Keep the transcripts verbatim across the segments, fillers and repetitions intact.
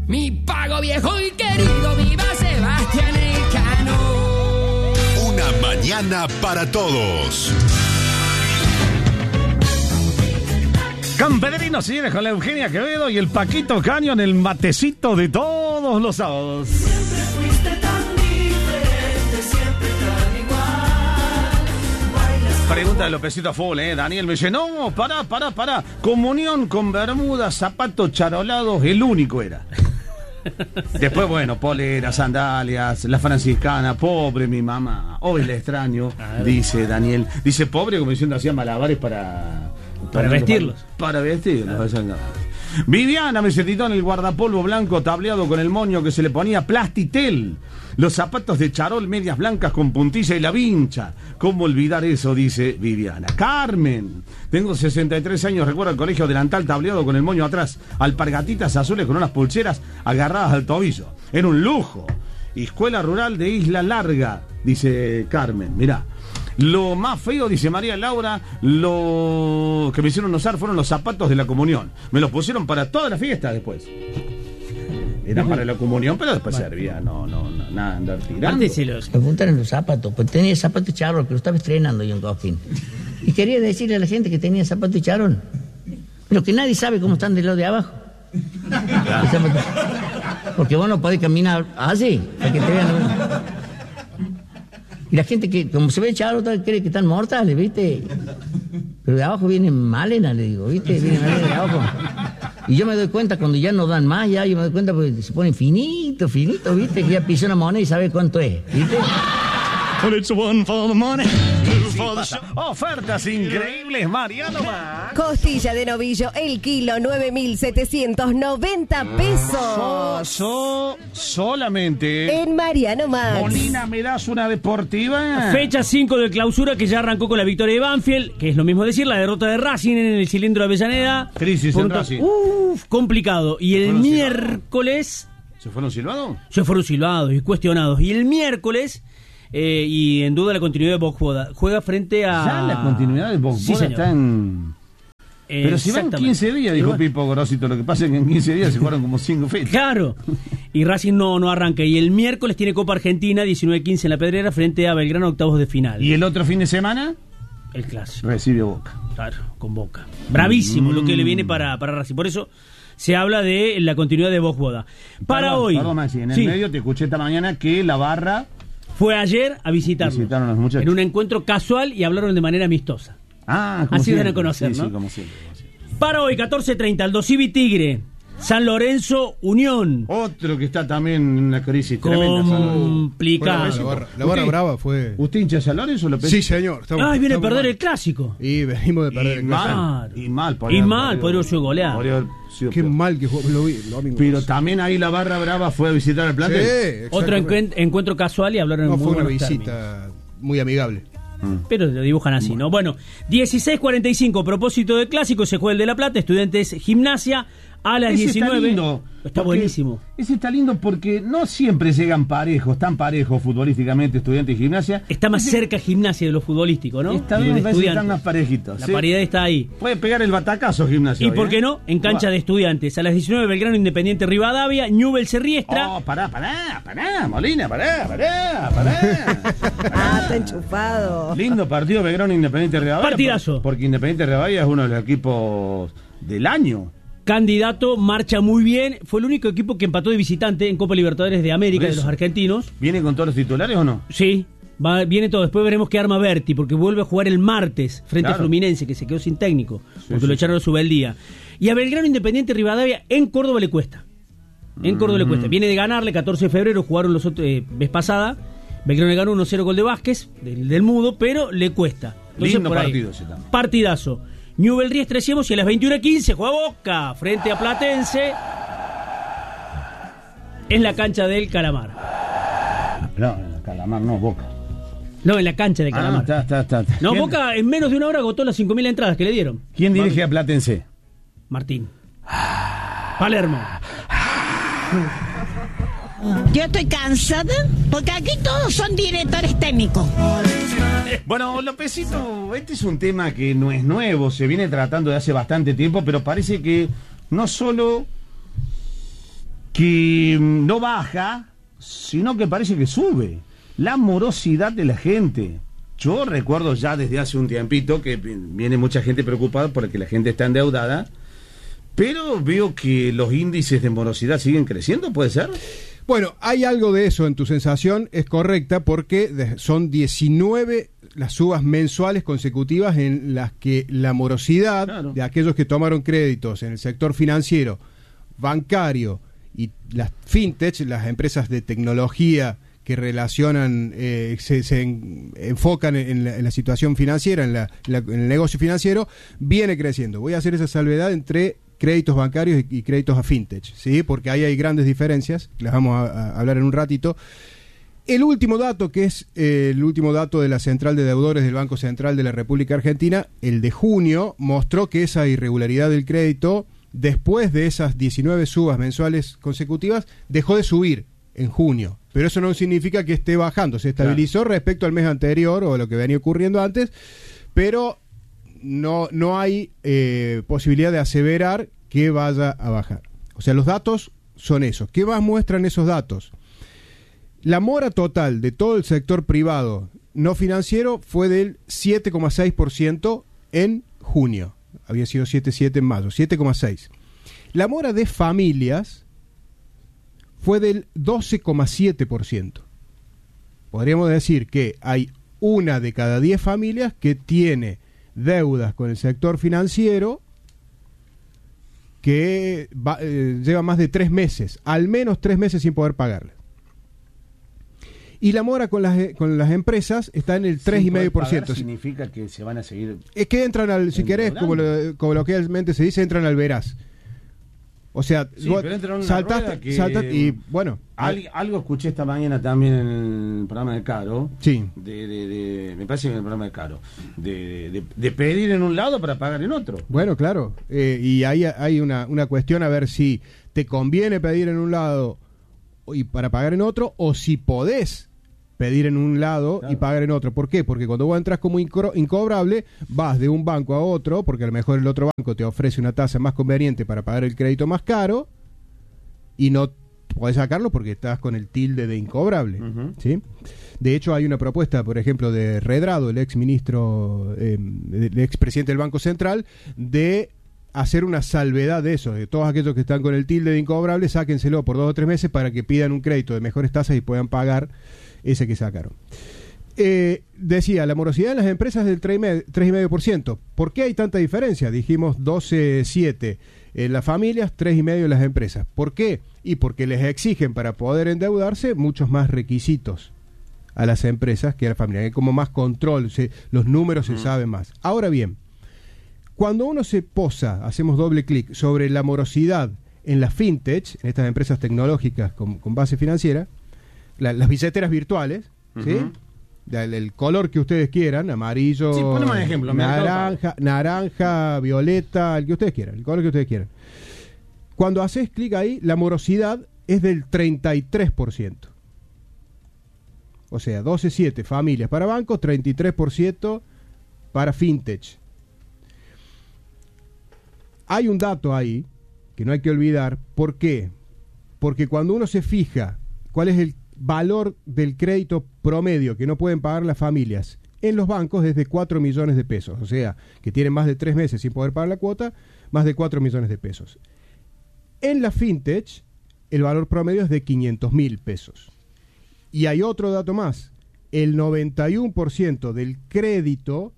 Mi pago viejo y querido, viva Sebastián Elcano. Una mañana para todos. Campederino, señores, con la Eugenia Quevedo y el Paquito Caño en el matecito de todos los sábados. Siempre fuiste tan diferente, siempre tan igual. Bailas. Pregunta de Lopecito Full, ¿eh? Daniel me dice, no, pará, pará, pará. Comunión con bermudas, zapatos charolados, el único era. Después, bueno, poleras, sandalias, la franciscana, pobre mi mamá. Hoy la extraño, dice Daniel. Dice pobre como diciendo hacía malabares para... Para vestirlos. Para, para vestirlos, ah. Viviana me se titó en el guardapolvo blanco tableado con el moño que se le ponía Plastitel. Los zapatos de charol, medias blancas con puntilla y la vincha. ¿Cómo olvidar eso? Dice Viviana. Carmen, tengo sesenta y tres años, recuerdo el colegio delantal tableado con el moño atrás, alpargatitas azules con unas pulseras agarradas al tobillo. Era un lujo. Escuela rural de Isla Larga, dice Carmen. Mirá. Lo más feo, dice María Laura, lo que me hicieron usar fueron los zapatos de la comunión. Me los pusieron para toda la fiesta después. Era para la comunión, pero después bueno. servía, no, no, no, nada, andar tirando. Me preguntaron los zapatos, pues tenía zapatos charol, que lo estaba estrenando yo en Coquín. Y quería decirle a la gente que tenía zapatos charol, pero que nadie sabe cómo están del lado de abajo. Porque vos no podés caminar así, para que te vean. Y la gente que, como se ve charol, cree que están mortales, ¿viste? Pero de abajo vienen malenas, le digo, ¿viste? Vienen malenas de abajo. Y yo me doy cuenta cuando ya no dan más, ya yo me doy cuenta porque se ponen finito, finito, ¿viste? Que ya pisó una moneda y sabe cuánto es, ¿viste? Well, it's one for the money, two for the show. Ofertas increíbles, Mariano Max. Costilla de novillo, el kilo, nueve mil setecientos noventa pesos. So, so, solamente. En Mariano Max. Molina, ¿me das una deportiva? Fecha cinco de clausura que ya arrancó con la victoria de Banfield, que es lo mismo decir, la derrota de Racing en el cilindro de Avellaneda. Crisis en Racing. Uf, complicado. Y el miércoles... ¿Se fueron silbados? Se fueron silbados y cuestionados. Y el miércoles... Eh, y en duda la continuidad de Boxboda. Juega frente a... Ya la continuidad de Boxboda sí, está en... Pero si van quince días, dijo Pipo Gorosito, lo que pasa es que en quince días se jugaron como cinco fechas. Claro. Y Racing no, no arranca. Y el miércoles tiene Copa Argentina, diecinueve quince en La Pedrera, frente a Belgrano, octavos de final. ¿Y el otro fin de semana? El clásico. Recibe Boca. Claro, con Boca. Bravísimo mm. lo que le viene para, para Racing. Por eso... se habla de la continuidad de Boxboda. Para perdón, hoy... Perdón, Maxi, en el sí. medio te escuché esta mañana que la barra... Fue ayer a visitarnos. Visitaron a los muchachos. En un encuentro casual y hablaron de manera amistosa. Ah, como así siempre. van a conocer, sí, ¿no? Sí, como siempre, como siempre. Para hoy, catorce treinta, Aldo Civi Tigre, San Lorenzo Unión. Otro que está también en una crisis tremenda. Complicado. Bueno, la barra, la barra brava fue... ¿Usted hincha San Lorenzo? Lo sí, señor. Estamos, Ay, viene a perder mal. El clásico. Y venimos de perder y el mal, clásico. Y mal. Y mal, podría haber sido goleado. Qué peor. Mal que jugó, lo vi, lo vi Pero también ahí la barra brava fue a visitar el plantel. Sí, otro encuent- encuentro casual y hablaron no, en muy fue una buenos visita términos. Muy amigable. Pero lo dibujan así, ¿no? Bueno, dieciséis cuarenta y cinco, propósito del clásico, se juega el de La Plata, Estudiantes Gimnasia, a las ese diecinueve. Está, lindo, está buenísimo. Ese está lindo porque no siempre llegan parejos, tan parejos futbolísticamente Estudiantes y Gimnasia. Está más ese, cerca Gimnasia de los futbolísticos, ¿no? Está bien, están más parejitos. La ¿sí? paridad está ahí. Puede pegar el batacazo Gimnasia. ¿Y hoy, por qué eh? no? En cancha de Estudiantes. A las diecinueve, Belgrano Independiente Rivadavia, Newell's Riestra. Oh, pará, pará, pará, Molina, pará, pará, pará. Ah, está enchufado. Lindo partido Belgrano Independiente Rivadavia. Partidazo. Porque Independiente Rivadavia es uno de los equipos del año. Candidato, marcha muy bien. Fue el único equipo que empató de visitante en Copa Libertadores de América, de los argentinos. ¿Viene con todos los titulares o no? Sí, va, viene todo. Después veremos qué arma Berti, porque vuelve a jugar el martes frente claro. a Fluminense, que se quedó sin técnico, sí, porque sí. lo echaron a su beldía. Y a Belgrano Independiente Rivadavia en Córdoba le cuesta. En mm. Córdoba le cuesta. Viene de ganarle, catorce de febrero, jugaron los otros, eh, vez pasada. Belgrano le ganó uno cero gol de Vázquez, del, del Mudo, pero le cuesta. Entonces, lindo por ahí, partido ese también. Partidazo. Newell's Riestra decíamos y a las veintiuna quince juega Boca frente a Platense en la cancha del Calamar. No, en el Calamar no, Boca. No, en la cancha del Calamar. Ah, está, está, está. No, ¿Quién? Boca en menos de una hora agotó las cinco mil entradas que le dieron. ¿Quién dirige a Platense? Martín. Palermo. Yo estoy cansada porque aquí todos son directores técnicos. Bueno, Lopecito, este es un tema que no es nuevo, se viene tratando de hace bastante tiempo, pero parece que no solo que no baja, sino que parece que sube. La morosidad de la gente. Yo recuerdo ya desde hace un tiempito que viene mucha gente preocupada porque la gente está endeudada, pero veo que los índices de morosidad siguen creciendo, ¿puede ser? Bueno, hay algo de eso en tu sensación, es correcta, porque de- son diecinueve las subas mensuales consecutivas en las que la morosidad Claro. de aquellos que tomaron créditos en el sector financiero, bancario y las fintech, las empresas de tecnología que relacionan, eh, se, se en- enfocan en la, en la situación financiera, en, la- la- en el negocio financiero, viene creciendo. Voy a hacer esa salvedad entre créditos bancarios y, y créditos a fintech, ¿sí? Porque ahí hay grandes diferencias, las vamos a, a hablar en un ratito. El último dato, que es eh, el último dato de la Central de Deudores del Banco Central de la República Argentina, el de junio, mostró que esa irregularidad del crédito, después de esas diecinueve subas mensuales consecutivas, dejó de subir en junio. Pero eso no significa que esté bajando, se estabilizó respecto al mes anterior o a lo que venía ocurriendo antes, pero no, no hay eh, posibilidad de aseverar que vaya a bajar. O sea, los datos son esos. ¿Qué más muestran esos datos? La mora total de todo el sector privado no financiero fue del siete coma seis por ciento en junio. Había sido siete coma siete en mayo, siete coma seis. La mora de familias fue del doce coma siete por ciento. Podríamos decir que hay una de cada diez familias que tiene deudas con el sector financiero que va, eh, lleva más de tres meses, al menos tres meses sin poder pagarle. Y la mora con las, eh, con las empresas está en el tres coma cinco por ciento. Significa que se van a seguir. Es que entran al, si querés, como, lo, como localmente se dice, entran al veraz. O sea, Sí, vos pero entra en una saltaste, rueda que- saltaste y bueno, Al- algo escuché esta mañana también en el programa de Caro. Sí. De, de- de- me parece que en el programa de Caro. De, de- de pedir en un lado para pagar en otro. bueno, claro. Eh, y ahí hay una, una cuestión a ver si te conviene pedir en un lado y para pagar en otro, o si podés pedir en un lado Claro. y pagar en otro. ¿Por qué? Porque cuando vos entras como incro- incobrable, vas de un banco a otro, porque a lo mejor el otro banco te ofrece una tasa más conveniente para pagar el crédito más caro, y no podés sacarlo porque estás con el tilde de incobrable. Ujú. ¿Sí? De hecho, hay una propuesta, por ejemplo, de Redrado, el ex ministro, eh, el ex presidente del Banco Central, de hacer una salvedad de eso, de todos aquellos que están con el tilde de incobrable, sáquenselo por dos o tres meses para que pidan un crédito de mejores tasas y puedan pagar ese que sacaron. Eh, decía, la morosidad en las empresas es del tres coma cinco por ciento. ¿Por qué hay tanta diferencia? Dijimos doce coma siete en las familias, tres coma cinco en las empresas. ¿Por qué? Y porque les exigen para poder endeudarse muchos más requisitos a las empresas que a la familia. Hay como más control, se, los números se saben más. Ahora bien, cuando uno se posa, hacemos doble clic sobre la morosidad en las fintech, en estas empresas tecnológicas con, con base financiera, la- las billeteras virtuales, ¿sí? Ujú. Del el color que ustedes quieran, amarillo, Sí, poneme un ejemplo, Mercado naranja, naranja, violeta, el que ustedes quieran, el color que ustedes quieran. Cuando haces clic ahí, la morosidad es del treinta y tres por ciento. O sea, doce coma siete familias para bancos, treinta y tres por ciento para fintech. Hay un dato ahí que no hay que olvidar. ¿Por qué? Porque cuando uno se fija cuál es el valor del crédito promedio que no pueden pagar las familias en los bancos es de cuatro millones de pesos. O sea, que tienen más de tres meses sin poder pagar la cuota, más de cuatro millones de pesos. En la fintech, el valor promedio es de quinientos mil pesos. Y hay otro dato más. El noventa y uno por ciento del crédito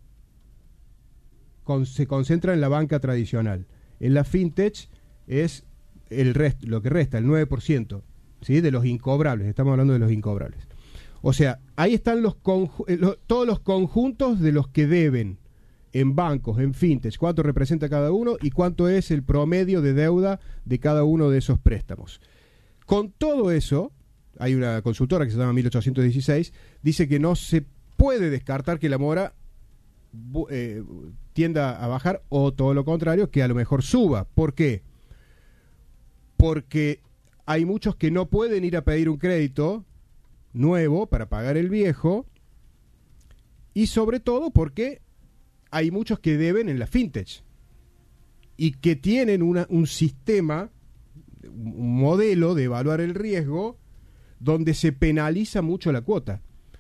con- se concentra en la banca tradicional. En la fintech es el resto, lo que resta, el nueve por ciento, ¿sí? De los incobrables. Estamos hablando de los incobrables. O sea, ahí están los conju- eh, lo- todos los conjuntos de los que deben en bancos, en fintech, cuánto representa cada uno y cuánto es el promedio de deuda de cada uno de esos préstamos. Con todo eso, hay una consultora que se llama mil ochocientos dieciséis, dice que no se puede descartar que la mora bu- eh, tienda a bajar o todo lo contrario, que a lo mejor suba. ¿Por qué? Porque hay muchos que no pueden ir a pedir un crédito nuevo para pagar el viejo, y sobre todo porque hay muchos que deben en la fintech y que tienen una, un sistema, un modelo de evaluar el riesgo donde se penaliza mucho la cuota.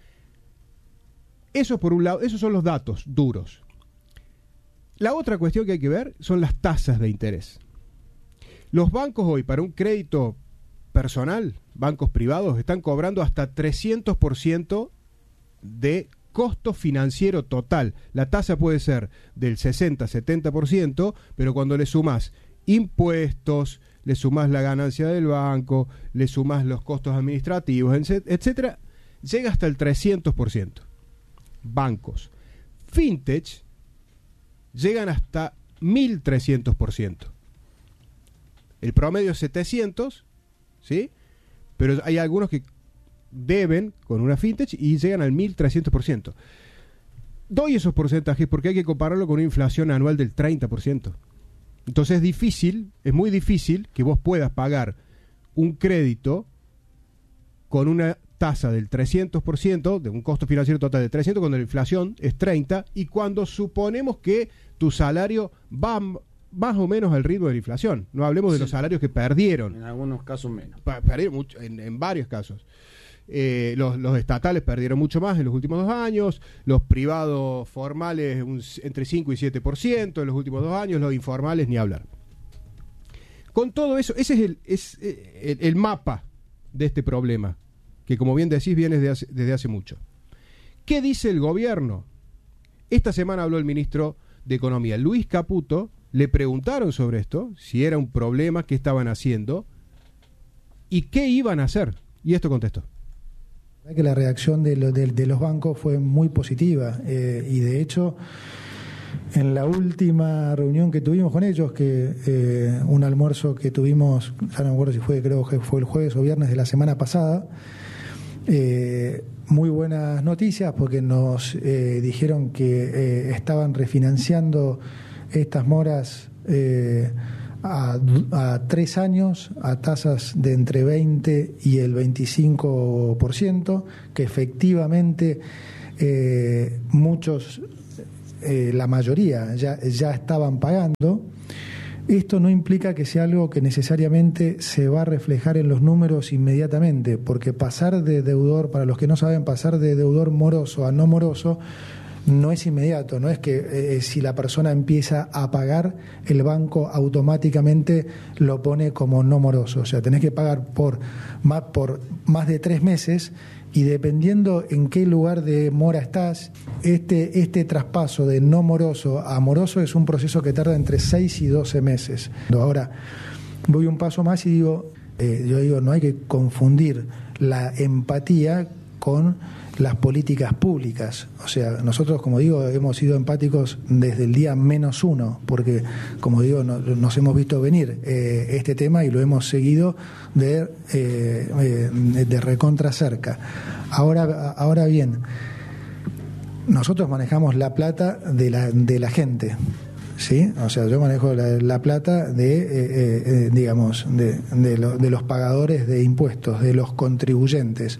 Eso por un lado, esos son los datos duros. La otra cuestión que hay que ver son las tasas de interés. Los bancos hoy, para un crédito personal, bancos privados, están cobrando hasta trescientos por ciento de costo financiero total. La tasa puede ser del sesenta a setenta por ciento, pero cuando le sumas impuestos, le sumas la ganancia del banco, le sumas los costos administrativos, etcétera, llega hasta el trescientos por ciento. Bancos. Fintech llegan hasta mil trescientos por ciento. El promedio es setecientos, ¿sí? Pero hay algunos que deben con una fintech y llegan al mil trescientos por ciento. Doy esos porcentajes porque hay que compararlo con una inflación anual del treinta por ciento. Entonces es difícil, es muy difícil que vos puedas pagar un crédito con una tasa del trescientos por ciento, de un costo financiero total de trescientos, cuando la inflación es treinta, y cuando suponemos que tu salario va más o menos al ritmo de la inflación. No hablemos de sí. los salarios que perdieron. En algunos casos menos. Perdieron mucho, en, en varios casos. Eh, los, los estatales perdieron mucho más en los últimos dos años, los privados formales un, entre cinco y siete por ciento en los últimos dos años, los informales ni hablar. Con todo eso, ese es el, es el, el mapa de este problema, que como bien decís viene desde hace, desde hace mucho. ¿Qué dice el gobierno? Esta semana habló el ministro de Economía, Luis Caputo. Le preguntaron sobre esto, si era un problema, qué estaban haciendo y qué iban a hacer. Y esto contestó. Que la reacción de, lo, de, de los bancos fue muy positiva eh, y de hecho en la última reunión que tuvimos con ellos, que eh, un almuerzo que tuvimos, ya no me acuerdo si fue, creo que fue el jueves o viernes de la semana pasada, eh, muy buenas noticias porque nos eh, dijeron que eh, estaban refinanciando estas moras eh, A, a tres años a tasas de entre veinte y el veinticinco por ciento, que efectivamente eh, muchos, eh, la mayoría ya, ya estaban pagando. Esto no implica que sea algo que necesariamente se va a reflejar en los números inmediatamente, porque pasar de deudor, para los que no saben, pasar de deudor moroso a no moroso no es inmediato, no es que eh, si la persona empieza a pagar, el banco automáticamente lo pone como no moroso. O sea, tenés que pagar por más, por más de tres meses y dependiendo en qué lugar de mora estás, este, este traspaso de no moroso a moroso es un proceso que tarda entre seis y doce meses. Ahora, voy un paso más y digo, eh, yo digo, no hay que confundir la empatía con las políticas públicas. O sea, nosotros, como digo, hemos sido empáticos desde el día menos uno, porque, como digo, no, nos hemos visto venir eh, este tema y lo hemos seguido de, eh, de recontra cerca. Ahora, ahora bien, nosotros manejamos la plata de la, de la gente. ¿Sí? O sea, yo manejo la, la plata de, eh, eh, digamos, de, de, lo, de los pagadores de impuestos, de los contribuyentes.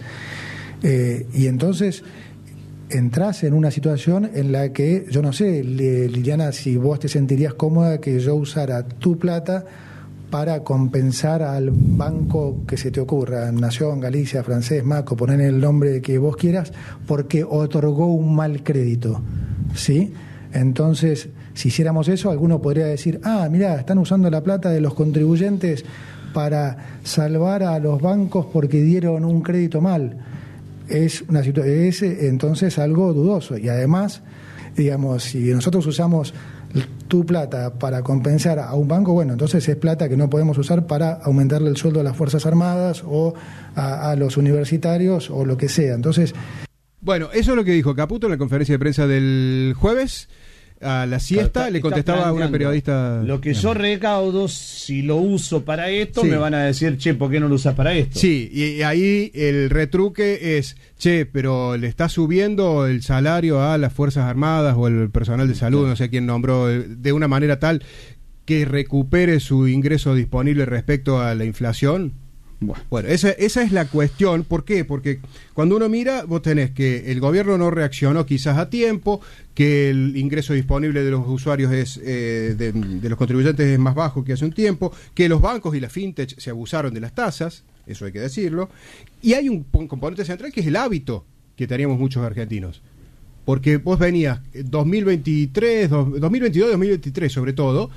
Eh, y entonces entras en una situación en la que, yo no sé, Liliana, si vos te sentirías cómoda que yo usara tu plata para compensar al banco que se te ocurra, Nación, Galicia, Francés, Maco, poner el nombre que vos quieras, porque otorgó un mal crédito, ¿sí? Entonces, si hiciéramos eso, alguno podría decir, ah, mirá, están usando la plata de los contribuyentes para salvar a los bancos porque dieron un crédito mal. Es una situación, es entonces algo dudoso. Y además, digamos, si nosotros usamos tu plata para compensar a un banco, bueno, entonces es plata que no podemos usar para aumentarle el sueldo a las Fuerzas Armadas o a, a los universitarios o lo que sea. Entonces, bueno, eso es lo que dijo Caputo en la conferencia de prensa del jueves. A la siesta está, le contestaba a una periodista. Lo que yo recaudo, si lo uso para esto, sí. Me van a decir, che, ¿por qué no lo usas para esto? Sí, y ahí el retruque es, che, pero le está subiendo el salario a las Fuerzas Armadas o el personal de salud, sí. No sé quién nombró, de una manera tal que recupere su ingreso disponible respecto a la inflación. Bueno, Bueno, esa, esa es la cuestión. ¿Por qué? Porque cuando uno mira, vos tenés que el gobierno no reaccionó quizás a tiempo, que el ingreso disponible de los usuarios es eh, de, de los contribuyentes es más bajo que hace un tiempo, que los bancos y la fintech se abusaron de las tasas, eso hay que decirlo, y hay un, un componente central que es el hábito que teníamos muchos argentinos. Porque vos venías dos mil veintitrés, dos mil veintidós, dos mil veintitrés sobre todo,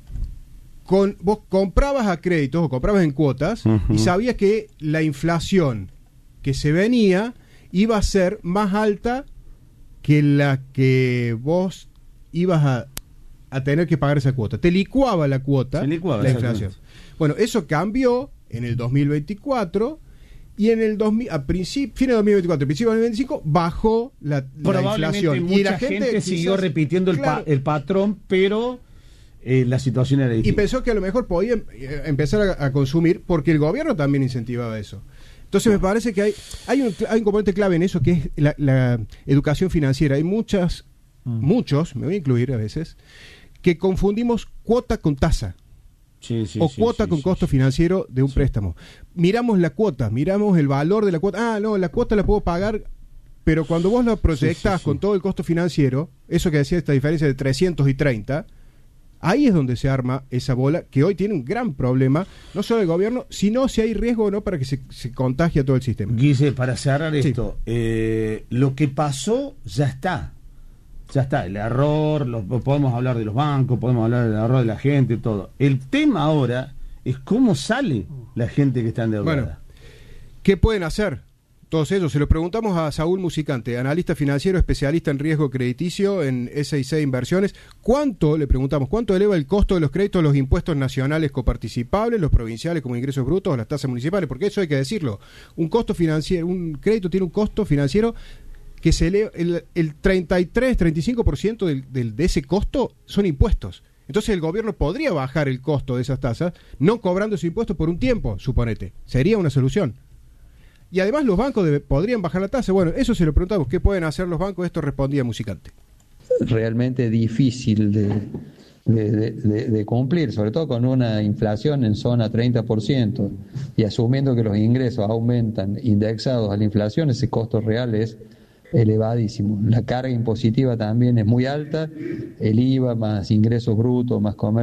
con, vos comprabas a créditos o comprabas en cuotas uh-huh. y sabías que la inflación que se venía iba a ser más alta que la que vos ibas a, a tener que pagar esa cuota. Te licuaba la cuota, Se licuaba, la inflación. Bueno, eso cambió en el dos mil veinticuatro y en el dos mil, a principio, fin de dos mil veinticuatro, principio de dos mil veinticinco, bajó la, la inflación. Mucha Y la gente, gente siguió quizás, repitiendo el, claro, pa, el patrón, pero eh, la situación era distinta. y pensó que a lo mejor podía eh, empezar a, a consumir porque el gobierno también incentivaba eso. Entonces me parece que hay hay un, hay un componente clave en eso, que es la, la educación financiera. Hay muchas, mm. muchos, me voy a incluir a veces, que confundimos cuota con tasa. Sí, sí, o sí, cuota sí, con sí, costo sí. financiero de un Sí. préstamo. Miramos la cuota, miramos el valor de la cuota. Ah, no, la cuota la puedo pagar, pero cuando vos la proyectás Sí, sí, sí. con todo el costo financiero, eso que decía esta diferencia de trescientos y treinta, ahí es donde se arma esa bola, que hoy tiene un gran problema, no solo el gobierno, sino si hay riesgo o no para que se, se contagie a todo el sistema. Guille, para cerrar Sí. esto, eh, lo que pasó ya está. Ya está, el error, lo, podemos hablar de los bancos, podemos hablar del error de la gente, todo. El tema ahora es cómo sale la gente que está endeudada. Bueno, ¿qué pueden hacer todos ellos? Se lo preguntamos a Saúl Musicante, analista financiero, especialista en riesgo crediticio en S I C Inversiones. ¿Cuánto, le preguntamos, cuánto eleva el costo de los créditos, los impuestos nacionales coparticipables, los provinciales como ingresos brutos o las tasas municipales? Porque eso hay que decirlo. Un costo financiero, un crédito tiene un costo financiero que se eleva, el, el treinta y tres, treinta y cinco por ciento del, del, de ese costo son impuestos. Entonces el gobierno podría bajar el costo de esas tasas no cobrando esos impuestos por un tiempo, suponete. Sería una solución. Y además los bancos debe, podrían bajar la tasa. Bueno, eso se lo preguntamos. ¿Qué pueden hacer los bancos? Esto respondía Musicante. Realmente difícil de, de, de, de cumplir, sobre todo con una inflación en zona treinta por ciento y asumiendo que los ingresos aumentan indexados a la inflación, ese costo real es elevadísimo. La carga impositiva también es muy alta, el I V A más ingresos brutos más comercio